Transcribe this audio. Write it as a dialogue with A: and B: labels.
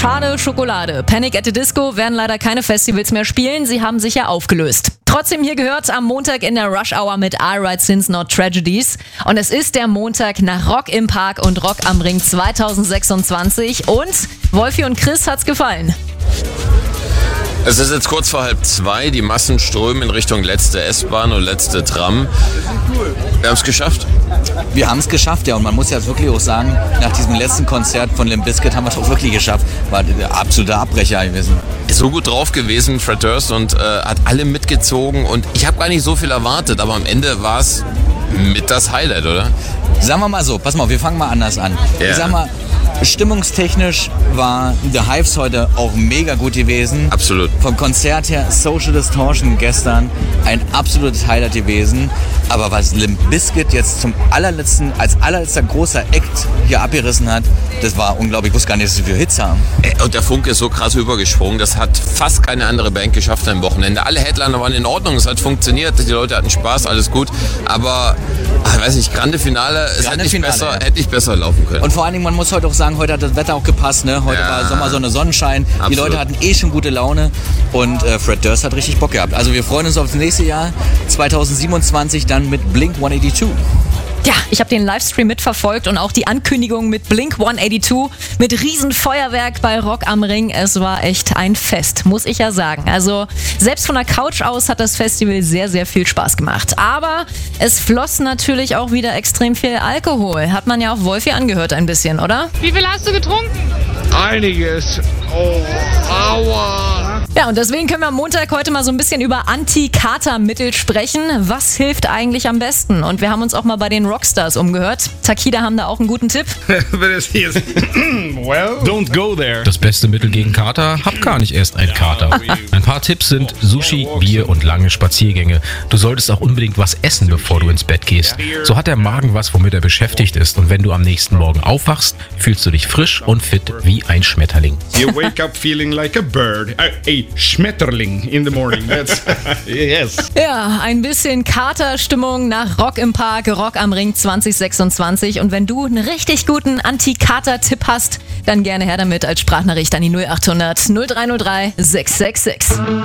A: Schade Schokolade. Panic at the Disco werden leider keine Festivals mehr spielen. Sie haben sich ja aufgelöst. Trotzdem hier gehört am Montag in der Rush Hour mit I Write Sins Not Tragedies. Und es ist der Montag nach Rock im Park und Rock am Ring 2026. Und Wolfi und Chris hat's gefallen.
B: Es ist jetzt kurz vor 1:30, die Massen strömen in Richtung letzte S-Bahn und letzte Tram. Wir haben es geschafft.
C: Wir haben es geschafft, ja. Und man muss ja wirklich auch sagen, nach diesem letzten Konzert von Limp Bizkit haben wir es auch wirklich geschafft. War der absolute Abbrecher gewesen.
B: So gut drauf gewesen, Fred Durst, und hat alle mitgezogen. Und ich habe gar nicht so viel erwartet, aber am Ende war es mit das Highlight, oder?
C: Sagen wir mal so, pass mal, wir fangen mal anders an.
B: Ja.
C: Ich sag mal, stimmungstechnisch war The Hives heute auch mega gut gewesen.
B: Absolut.
C: Vom Konzert her, Social Distortion gestern, ein absolutes Highlight gewesen. Aber was Limp Bizkit jetzt als allerletzter großer Act hier abgerissen hat, das war unglaublich. Ich wusste gar nicht, dass sie viele Hits haben.
B: Und der Funke ist so krass übergesprungen, das hat fast keine andere Band geschafft am Wochenende. Alle Headliner waren in Ordnung, es hat funktioniert, die Leute hatten Spaß, alles gut. Aber, ich weiß nicht, Grande Finale, es hätte nicht besser laufen können.
C: Und vor allen Dingen, man muss heute auch sagen, heute hat das Wetter auch gepasst. Ne? Heute war Sommersonne, Sonnenschein.
B: Absolut.
C: Die Leute hatten schon gute Laune. Und Fred Durst hat richtig Bock gehabt. Also wir freuen uns aufs nächste Jahr, 2027, dann mit Blink 182.
A: Ja, ich habe den Livestream mitverfolgt und auch die Ankündigung mit Blink 182 mit Riesenfeuerwerk bei Rock am Ring. Es war echt ein Fest, muss ich ja sagen. Also selbst von der Couch aus hat das Festival sehr, sehr viel Spaß gemacht. Aber es floss natürlich auch wieder extrem viel Alkohol. Hat man ja auch Wolfi angehört ein bisschen, oder?
D: Wie viel hast du getrunken?
E: Einiges. Oh, aua.
A: Ja, und deswegen können wir am Montag heute mal so ein bisschen über Anti-Kater-Mittel sprechen. Was hilft eigentlich am besten? Und wir haben uns auch mal bei den Rockstars umgehört. Takida haben da auch einen guten Tipp.
E: Well,
F: Don't go there. Das beste Mittel gegen Kater, hab gar nicht erst einen Kater. Ein paar Tipps sind Sushi, Bier und lange Spaziergänge. Du solltest auch unbedingt was essen, bevor du ins Bett gehst. So hat der Magen was, womit er beschäftigt ist. Und wenn du am nächsten Morgen aufwachst, fühlst du dich frisch und fit wie ein Schmetterling.
E: you wake up feeling like a bird. A Schmetterling in the morning. That's yes.
A: Ja, ein bisschen Katerstimmung nach Rock im Park, Rock am Ring 2026. Und wenn du einen richtig guten Anti-Kater-Tipp hast, dann gerne her damit als Sprachnachricht an die 0800 0303 666.